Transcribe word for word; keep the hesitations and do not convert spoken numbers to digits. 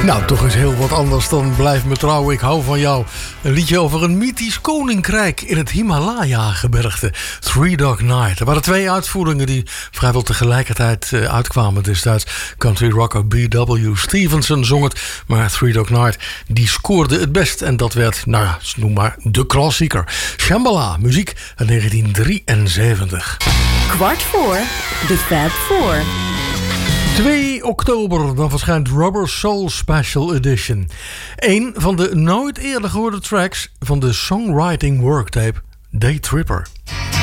Nou, toch eens heel wat anders dan Blijf me trouw, ik hou van jou. Een liedje over een mythisch koninkrijk in het Himalaya-gebergte. Three Dog Night. Er waren twee uitvoeringen die vrijwel tegelijkertijd uh, uitkwamen destijds. Country rocker B W Stevenson zong het, maar Three Dog Night die scoorde het best. En dat werd, nou ja, noem maar de klassieker. Shambhala, muziek uit negentien drieënzeventig. Kwart voor de Fab Four. twee oktober, dan verschijnt Rubber Soul Special Edition. Een van de nooit eerder gehoorde tracks van de songwriting worktape Day Tripper.